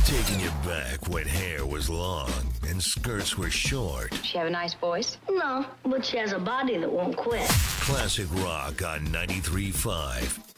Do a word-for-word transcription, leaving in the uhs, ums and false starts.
Taking you back when hair was long and skirts were short. She have a nice voice? No, but she has a body that won't quit. Classic rock on ninety-three point five.